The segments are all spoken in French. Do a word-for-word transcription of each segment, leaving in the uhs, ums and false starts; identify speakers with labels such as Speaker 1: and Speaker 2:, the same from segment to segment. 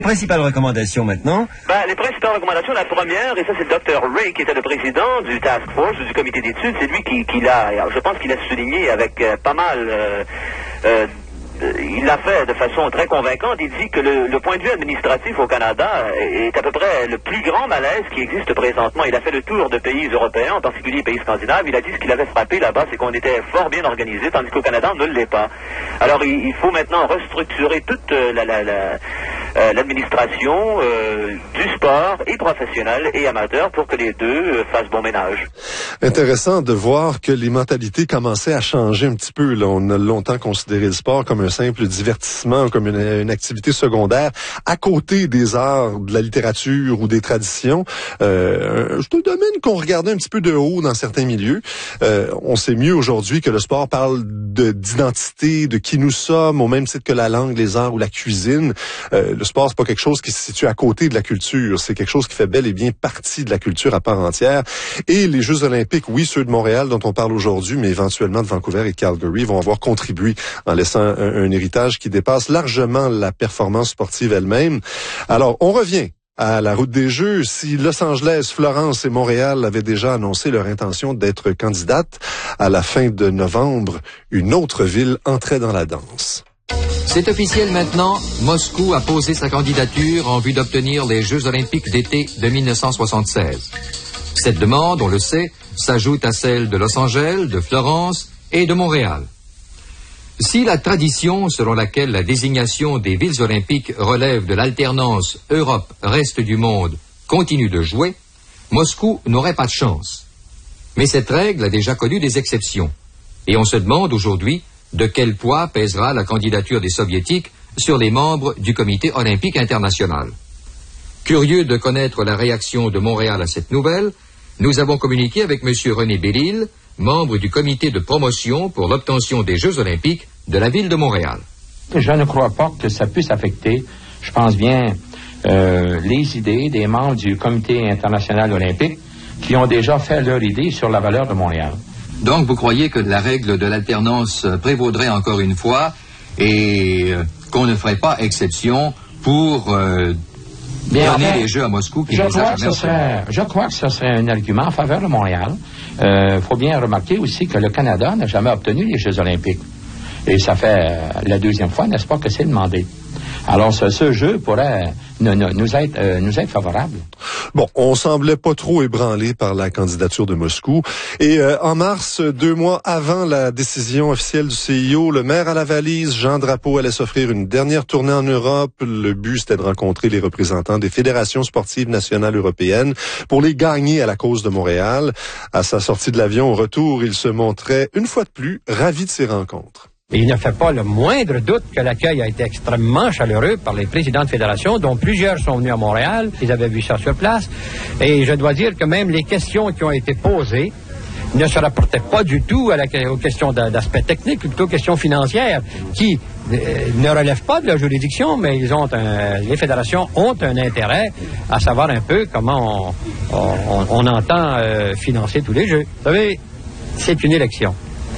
Speaker 1: Principales recommandations maintenant.
Speaker 2: Ben, les principales recommandations, la première, et ça c'est le docteur Ray qui était le président du Task Force ou du comité d'études, c'est lui qui, qui l'a, je pense qu'il a souligné avec euh, pas mal, euh, euh, il l'a fait de façon très convaincante. Il dit que le, le point de vue administratif au Canada est, est à peu près le plus grand malaise qui existe présentement. Il a fait le tour de pays européens, en particulier pays scandinaves. Il a dit ce qu'il avait frappé là-bas, c'est qu'on était fort bien organisé, tandis qu'au Canada, on ne l'est pas. Alors, il, il faut maintenant restructurer toute la, la, la Euh, l'administration euh, du sport et professionnel et amateur pour que les deux euh, fassent bon ménage.
Speaker 3: Intéressant de voir que les mentalités commençaient à changer un petit peu. Là, on a longtemps considéré le sport comme un simple divertissement, comme une, une activité secondaire à côté des arts, de la littérature ou des traditions. Euh, c'est un domaine qu'on regardait un petit peu de haut dans certains milieux. Euh, on sait mieux aujourd'hui que le sport parle de, d'identité, de qui nous sommes, au même titre que la langue, les arts ou la cuisine. Euh, Le sport, c'est pas quelque chose qui se situe à côté de la culture. C'est quelque chose qui fait bel et bien partie de la culture à part entière. Et les Jeux olympiques, oui, ceux de Montréal dont on parle aujourd'hui, mais éventuellement de Vancouver et de Calgary, vont avoir contribué en laissant un, un héritage qui dépasse largement la performance sportive elle-même. Alors, on revient à la route des Jeux. Si Los Angeles, Florence et Montréal avaient déjà annoncé leur intention d'être candidates, à la fin de novembre, une autre ville entrait dans la danse.
Speaker 4: C'est officiel maintenant, Moscou a posé sa candidature en vue d'obtenir les Jeux olympiques d'été de mille neuf cent soixante-seize. Cette demande, on le sait, s'ajoute à celle de Los Angeles, de Florence et de Montréal. Si la tradition selon laquelle la désignation des villes olympiques relève de l'alternance Europe-Reste du monde continue de jouer, Moscou n'aurait pas de chance. Mais cette règle a déjà connu des exceptions. Et on se demande aujourd'hui de quel poids pèsera la candidature des Soviétiques sur les membres du Comité olympique international. Curieux de connaître la réaction de Montréal à cette nouvelle, nous avons communiqué avec M. René Bellil, membre du comité de promotion pour l'obtention des Jeux olympiques de la ville de Montréal.
Speaker 5: Je ne crois pas que ça puisse affecter, je pense bien, euh, les idées des membres du Comité international olympique qui ont déjà fait leur idée sur la valeur de Montréal.
Speaker 4: Donc, vous croyez que la règle de l'alternance prévaudrait encore une fois et euh, qu'on ne ferait pas exception pour euh,
Speaker 5: Bien,
Speaker 4: donner
Speaker 5: enfin,
Speaker 4: les Jeux à Moscou qui
Speaker 5: je,
Speaker 4: les
Speaker 5: crois
Speaker 4: a
Speaker 5: que
Speaker 4: jamais
Speaker 5: ce serait, je crois que ce serait un argument en faveur de Montréal. Il euh, faut bien remarquer aussi que le Canada n'a jamais obtenu les Jeux olympiques. Et ça fait euh, la deuxième fois, n'est-ce pas, que c'est demandé. Alors, ce, ce jeu pourrait nous, nous, être, euh, nous être favorable.
Speaker 3: Bon, on semblait pas trop ébranlé par la candidature de Moscou. Et euh, en mars, deux mois avant la décision officielle du C I O, le maire à la valise, Jean Drapeau, allait s'offrir une dernière tournée en Europe. Le but, c'était de rencontrer les représentants des fédérations sportives nationales européennes pour les gagner à la cause de Montréal. À sa sortie de l'avion au retour, il se montrait, une fois de plus, ravi de ces rencontres.
Speaker 6: Et il ne fait pas le moindre doute que l'accueil a été extrêmement chaleureux par les présidents de fédération, dont plusieurs sont venus à Montréal. Ils avaient vu ça sur place. Et je dois dire que même les questions qui ont été posées ne se rapportaient pas du tout à la, aux questions d'aspect technique, plutôt aux questions financières, qui euh, ne relèvent pas de la juridiction, mais ils ont un, les fédérations ont un intérêt à savoir un peu comment on, on, on entend euh, financer tous les jeux. Vous savez, c'est une élection.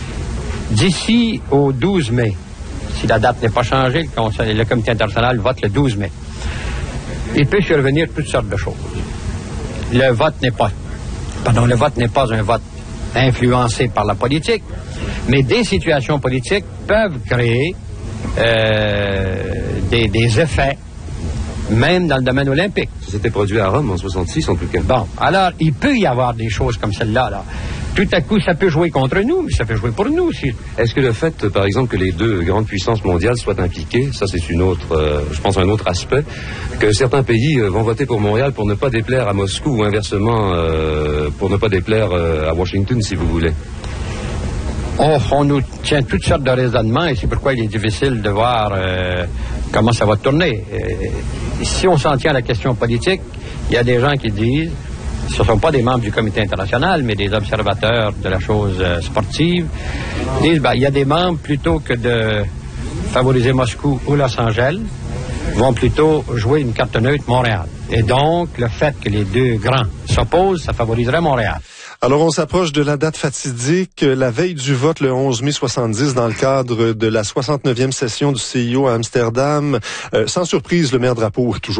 Speaker 6: D'ici au douze mai, si la date n'est pas changée, le, conseil, le comité international vote le douze mai. Il peut survenir toutes sortes de choses. Le vote n'est pas, pardon, le vote n'est pas un vote influencé par la politique, mais des situations politiques peuvent créer euh, des, des effets, même dans le domaine olympique.
Speaker 7: Ça s'était produit à Rome en soixante-six en tout cas.
Speaker 6: Bon, alors il peut y avoir des choses comme celle-là, là. Tout à coup, ça peut jouer contre nous, mais ça peut jouer pour nous aussi.
Speaker 7: Est-ce que le fait, par exemple, que les deux grandes puissances mondiales soient impliquées, ça c'est une autre, euh, je pense un autre aspect, que certains pays euh, vont voter pour Montréal pour ne pas déplaire à Moscou ou inversement euh, pour ne pas déplaire euh, à Washington, si vous voulez?
Speaker 6: On, on nous tient toutes sortes de raisonnements et c'est pourquoi il est difficile de voir euh, comment ça va tourner. Euh, si on s'en tient à la question politique, il y a des gens qui disent, ce ne sont pas des membres du comité international, mais des observateurs de la chose euh, sportive, disent, ben, il y a des membres, plutôt que de favoriser Moscou ou Los Angeles, vont plutôt jouer une carte neutre Montréal. Et donc, le fait que les deux grands s'opposent, ça favoriserait Montréal.
Speaker 3: Alors, on s'approche de la date fatidique, la veille du vote le onze mai soixante-dix, dans le cadre de la soixante-neuvième session du C I O à Amsterdam. Euh, sans surprise, le maire Drapeau est toujours